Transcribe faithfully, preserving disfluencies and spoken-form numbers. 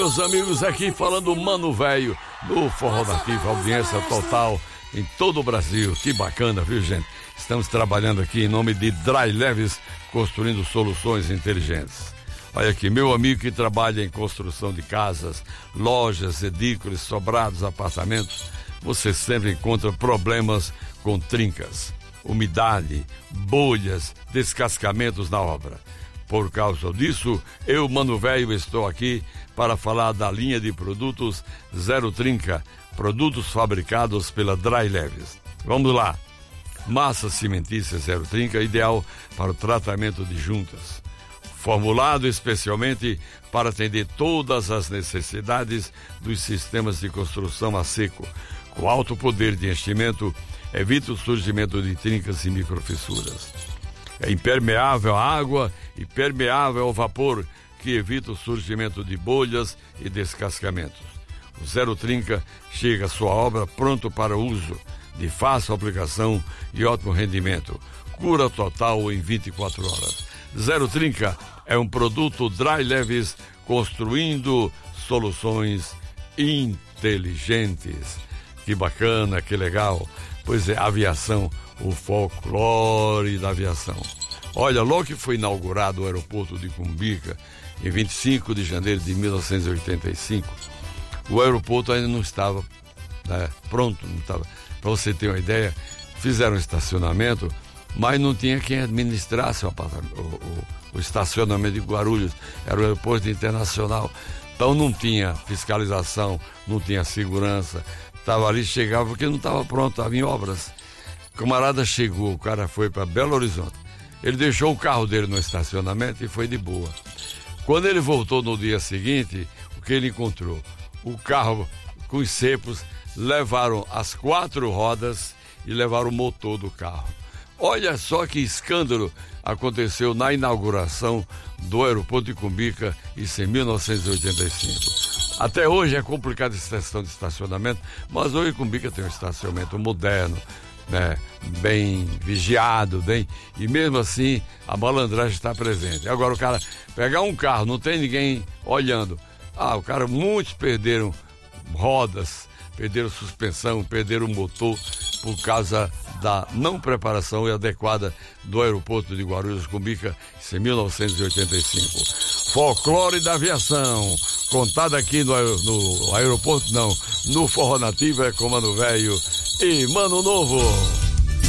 Meus amigos, aqui falando Mano Velho, no Forró Nativo, audiência total em todo o Brasil. Que bacana, viu, gente? Estamos trabalhando aqui em nome de Dry Leves, construindo soluções inteligentes. Olha aqui, meu amigo que trabalha em construção de casas, lojas, edículos, sobrados, apartamentos, você sempre encontra problemas com trincas, umidade, bolhas, descascamentos na obra. Por causa disso, eu, Mano Velho, estou aqui para falar da linha de produtos Zero Trinca, produtos fabricados pela Dry Leves. Vamos lá. Massa cimentícia Zero Trinca, ideal para o tratamento de juntas. Formulado especialmente para atender todas as necessidades dos sistemas de construção a seco. Com alto poder de enchimento, evita o surgimento de trincas e microfissuras. É impermeável à água e permeável ao vapor, que evita o surgimento de bolhas e descascamentos. O Zero Trinca chega à sua obra pronto para uso, de fácil aplicação e ótimo rendimento. Cura total em vinte e quatro horas. Zero Trinca é um produto Dry Leves, construindo soluções inteligentes. Que bacana, que legal. Pois é, aviação, o folclore da aviação. Olha, logo que foi inaugurado o aeroporto de Cumbica, em vinte e cinco de janeiro de mil novecentos e oitenta e cinco, o aeroporto ainda não estava, né, pronto, não estava. Para você ter uma ideia, fizeram um estacionamento, mas não tinha quem administrasse o, o, o, o estacionamento de Guarulhos. Era o aeroporto internacional, então não tinha fiscalização, não tinha segurança. Estava ali, chegava porque não estava pronto, estava em obras. O camarada chegou, o cara foi para Belo Horizonte. Ele deixou o carro dele no estacionamento e foi de boa. Quando ele voltou no dia seguinte, o que ele encontrou? O carro com os cepos, levaram as quatro rodas e levaram o motor do carro. Olha só que escândalo aconteceu na inauguração do aeroporto de Cumbica, isso em mil novecentos e oitenta e cinco. Até hoje é complicada essa questão de estacionamento, mas hoje Cumbica tem um estacionamento moderno, né, bem vigiado, bem, e mesmo assim a malandragem está presente. Agora o cara pegar um carro, não tem ninguém olhando. Ah, o cara, muitos perderam rodas, perderam suspensão, perderam motor por causa da não preparação e adequada do aeroporto de Guarulhos Cumbica, em mil novecentos e oitenta e cinco. Folclore da aviação, contado aqui no, no aeroporto, não, no Forró Nativo, é com Mano Velho e Mano Novo.